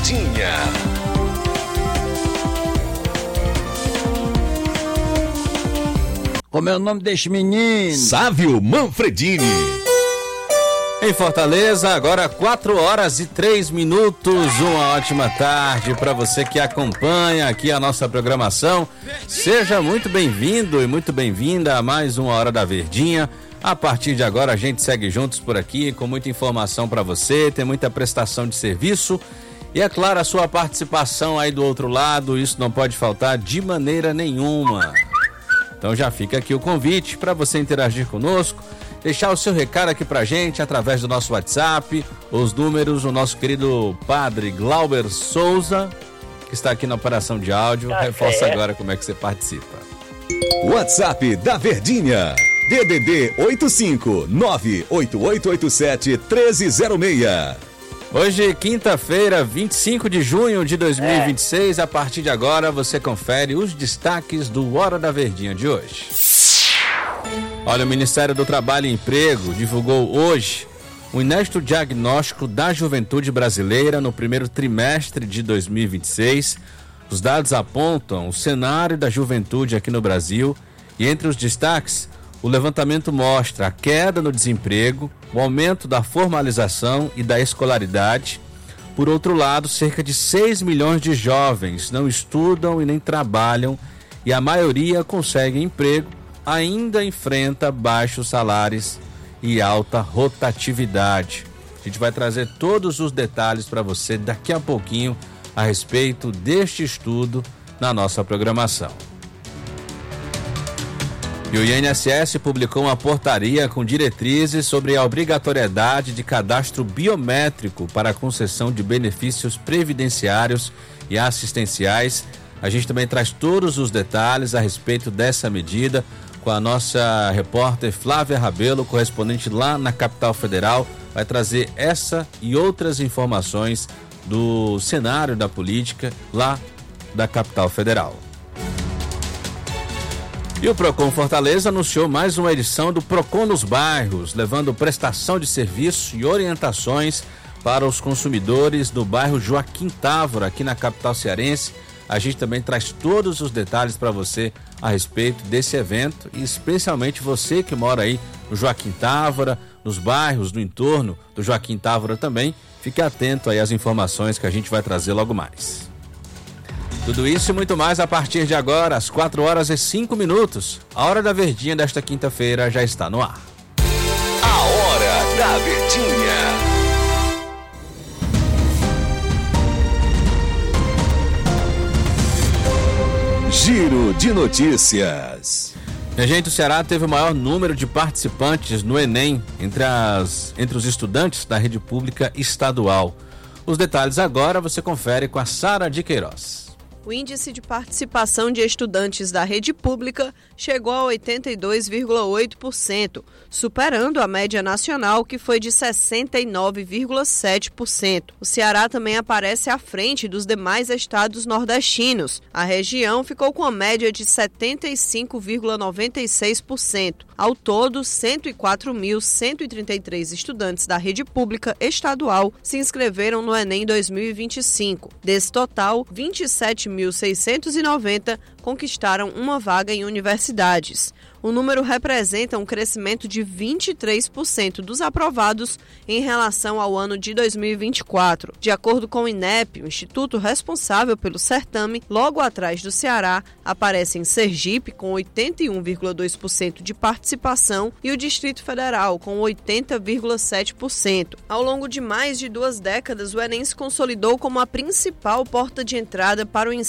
Verdinha. Como é o nome deste menino? Sávio Manfredini. Em Fortaleza, agora 4h03. Uma ótima tarde para você que acompanha aqui a nossa programação. Seja muito bem-vindo e muito bem-vinda a mais uma Hora da Verdinha. A partir de agora a gente segue juntos por aqui com muita informação para você, tem muita prestação de serviço e, é claro, a sua participação aí do outro lado, isso não pode faltar de maneira nenhuma. Então já fica aqui o convite para você interagir conosco, deixar o seu recado aqui pra gente através do nosso WhatsApp, os números, o nosso querido padre Glauber Souza, que está aqui na operação de áudio, reforça agora como é que você participa. WhatsApp da Verdinha, DDD 85988871306. Hoje, quinta-feira, 25 de junho de 2026, a partir de agora você confere os destaques do Hora da Verdinha de hoje. Olha, o Ministério do Trabalho e Emprego divulgou hoje o inédito diagnóstico da juventude brasileira no primeiro trimestre de 2026. Os dados apontam o cenário da juventude aqui no Brasil e, entre os destaques, o levantamento mostra a queda no desemprego, o aumento da formalização e da escolaridade. Por outro lado, cerca de 6 milhões de jovens não estudam e nem trabalham e a maioria consegue emprego, ainda enfrenta baixos salários e alta rotatividade. A gente vai trazer todos os detalhes para você daqui a pouquinho a respeito deste estudo na nossa programação. E o INSS publicou uma portaria com diretrizes sobre a obrigatoriedade de cadastro biométrico para a concessão de benefícios previdenciários e assistenciais. A gente também traz todos os detalhes a respeito dessa medida com a nossa repórter Flávia Rabelo, correspondente lá na capital federal, vai trazer essa e outras informações do cenário da política lá da capital federal. E o Procon Fortaleza anunciou mais uma edição do Procon nos bairros, levando prestação de serviço e orientações para os consumidores do bairro Joaquim Távora, aqui na capital cearense. A gente também traz todos os detalhes para você a respeito desse evento e especialmente você que mora aí no Joaquim Távora, nos bairros do entorno do Joaquim Távora também. Fique atento aí às informações que a gente vai trazer logo mais. Tudo isso e muito mais a partir de agora, às 4h05. A Hora da Verdinha desta quinta-feira já está no ar. A Hora da Verdinha. Giro de notícias. Gente, o Ceará teve o maior número de participantes no Enem entre os estudantes da rede pública estadual. Os detalhes agora você confere com a Sara de Queiroz. O índice de participação de estudantes da rede pública chegou a 82,8%, superando a média nacional, que foi de 69,7%. O Ceará também aparece à frente dos demais estados nordestinos. A região ficou com a média de 75,96%. Ao todo, 104.133 estudantes da rede pública estadual se inscreveram no Enem 2025. Desse total, 27.690 conquistaram uma vaga em universidades. O número representa um crescimento de 23% dos aprovados em relação ao ano de 2024. De acordo com o INEP, o instituto responsável pelo certame, logo atrás do Ceará, aparecem Sergipe com 81,2% de participação e o Distrito Federal com 80,7%. Ao longo de mais de 2 décadas, o Enem se consolidou como a principal porta de entrada para o ensino